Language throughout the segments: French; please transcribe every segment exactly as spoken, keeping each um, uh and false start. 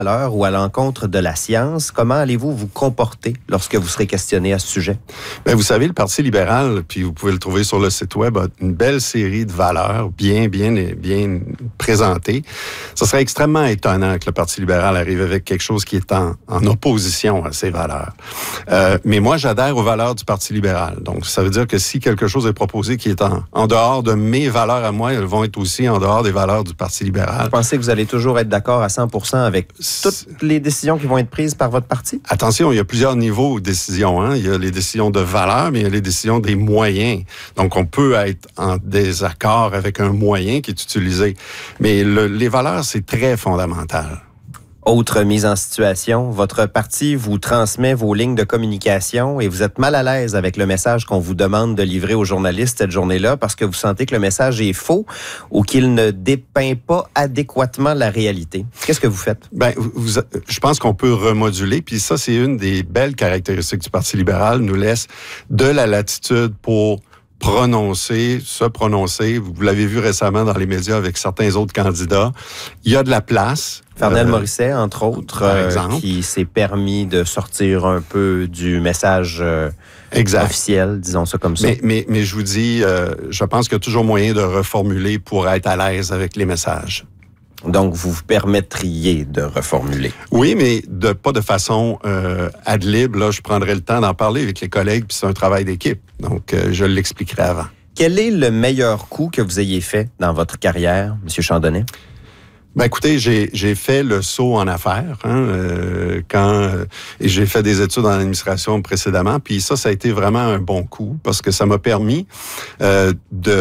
valeurs ou à l'encontre de la science. Comment allez-vous vous comporter lorsque vous serez questionné à ce sujet? Bien, vous savez, le Parti libéral, puis vous pouvez le trouver sur le site Web, a une belle série de valeurs bien, bien, bien présentées. Ce serait extrêmement étonnant que le Parti libéral arrive avec quelque chose qui est en, en opposition à ces valeurs. Euh, mais moi, j'adhère aux valeurs du Parti libéral. Donc, ça veut dire que si quelque chose est proposé qui est en, en dehors de mes valeurs à moi, elles vont être aussi en dehors des valeurs du Parti libéral. Vous pensez que vous allez toujours être d'accord à cent pour cent avec toutes les décisions qui vont être prises par votre parti? Attention, il y a plusieurs niveaux de décisions. Hein? Il y a les décisions de valeur, mais il y a les décisions des moyens. Donc, on peut être en désaccord avec un moyen qui est utilisé. Mais le, les valeurs, c'est très fondamental. Autre mise en situation, votre parti vous transmet vos lignes de communication et vous êtes mal à l'aise avec le message qu'on vous demande de livrer aux journalistes cette journée-là parce que vous sentez que le message est faux ou qu'il ne dépeint pas adéquatement la réalité. Qu'est-ce que vous faites? Ben, vous, je pense qu'on peut remoduler, puis ça, c'est une des belles caractéristiques du Parti libéral, nous laisse de la latitude pour prononcer, se prononcer. Vous l'avez vu récemment dans les médias avec certains autres candidats. Il y a de la place. Fernel euh, Morisset, entre autres, par euh, exemple. qui s'est permis de sortir un peu du message euh, officiel, disons ça comme ça. Mais, mais, mais je vous dis, euh, je pense qu'il y a toujours moyen de reformuler pour être à l'aise avec les messages. Donc, vous vous permettriez de reformuler. Oui, mais de, pas de façon euh, ad lib. Là, je prendrai le temps d'en parler avec les collègues, puis c'est un travail d'équipe. Donc, euh, je l'expliquerai avant. Quel est le meilleur coup que vous ayez fait dans votre carrière, M. Chandonnet? Ben écoutez, j'ai j'ai fait le saut en affaires hein, euh, quand euh, et j'ai fait des études en administration précédemment, puis ça ça a été vraiment un bon coup parce que ça m'a permis euh,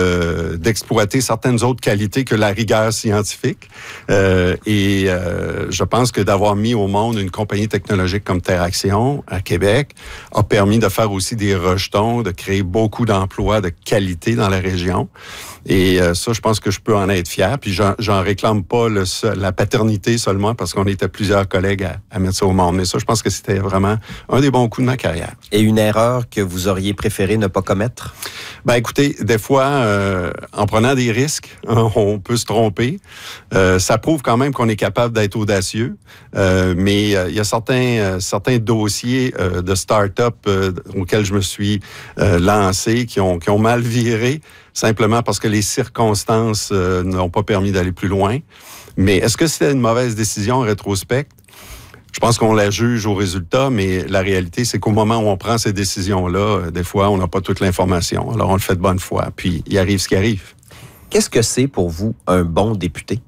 de d'exploiter certaines autres qualités que la rigueur scientifique euh, et euh, je pense que d'avoir mis au monde une compagnie technologique comme TerreAction à Québec a permis de faire aussi des rejetons, de créer beaucoup d'emplois de qualité dans la région. Et euh, ça, je pense que je peux en être fier. Puis j'en, j'en réclame pas le, la paternité seulement parce qu'on était plusieurs collègues à, à mettre ça au monde. Mais ça, je pense que c'était vraiment un des bons coups de ma carrière. Et une erreur que vous auriez préféré ne pas commettre? Ben écoutez, des fois, euh, en prenant des risques, on peut se tromper. Euh, ça prouve quand même qu'on est capable d'être audacieux. Euh, mais euh, il y a certains, euh, certains dossiers euh, de start-up euh, auxquels je me suis euh, lancé qui ont, qui ont mal viré. Simplement parce que les circonstances euh, n'ont pas permis d'aller plus loin. Mais est-ce que c'était une mauvaise décision en rétrospect? Je pense qu'on la juge au résultat, mais la réalité, c'est qu'au moment où on prend ces décisions-là, euh, des fois, on n'a pas toute l'information. Alors, on le fait de bonne foi, puis il arrive ce qui arrive. Qu'est-ce que c'est pour vous un bon député?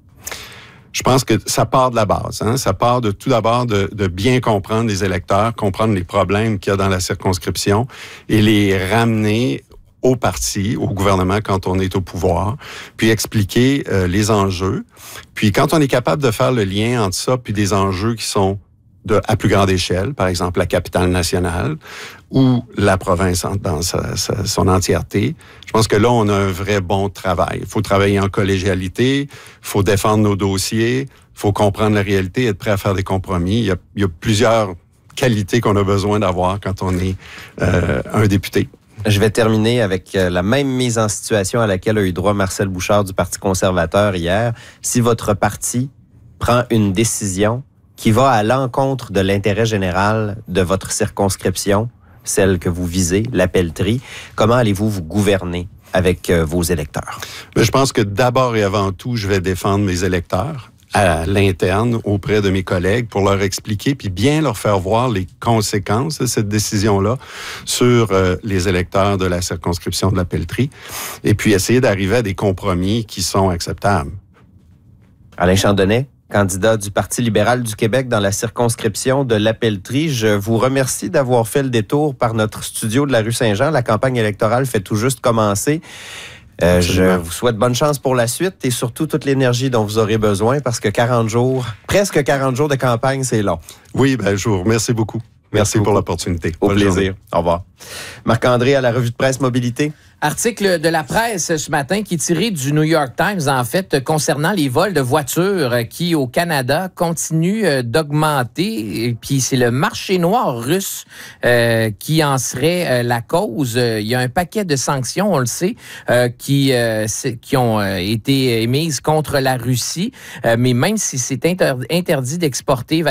Je pense que ça part de la base. Hein? Ça part de tout d'abord de, de bien comprendre les électeurs, comprendre les problèmes qu'il y a dans la circonscription et les ramener au parti, au gouvernement quand on est au pouvoir, puis expliquer euh, les enjeux. Puis quand on est capable de faire le lien entre ça puis des enjeux qui sont de à plus grande échelle, par exemple la capitale nationale ou la province dans sa, sa, son entièreté, je pense que là, on a un vrai bon travail. Il faut travailler en collégialité, il faut défendre nos dossiers, il faut comprendre la réalité, être prêt à faire des compromis. Il y a, il y a plusieurs qualités qu'on a besoin d'avoir quand on est euh, un député. Je vais terminer avec la même mise en situation à laquelle a eu droit Marcel Bouchard du Parti conservateur hier. Si votre parti prend une décision qui va à l'encontre de l'intérêt général de votre circonscription, celle que vous visez, la pelleterie, comment allez-vous vous gouverner avec vos électeurs? Bien, je pense que d'abord et avant tout, je vais défendre mes électeurs à l'interne auprès de mes collègues pour leur expliquer puis bien leur faire voir les conséquences de cette décision-là sur euh, les électeurs de la circonscription de la pelleterie et puis essayer d'arriver à des compromis qui sont acceptables. Alain Chandonnet, candidat du Parti libéral du Québec dans la circonscription de la pelleterie, je vous remercie d'avoir fait le détour par notre studio de la rue Saint-Jean. La campagne électorale fait tout juste commencer. Euh, je vous souhaite bonne chance pour la suite et surtout toute l'énergie dont vous aurez besoin parce que quarante jours, presque quarante jours de campagne, c'est long. Oui, ben, je vous remercie beaucoup. Merci pour l'opportunité. Au Bonne plaisir. journée. Au revoir. Marc-André, à la revue de presse Mobilité. Article de la presse ce matin qui est tiré du New York Times, en fait, concernant les vols de voitures qui, au Canada, continuent d'augmenter. Et puis, c'est le marché noir russe euh, qui en serait euh, la cause. Il y a un paquet de sanctions, on le sait, euh, qui, euh, qui ont euh, été émises contre la Russie. Euh, mais même si c'est inter- interdit d'exporter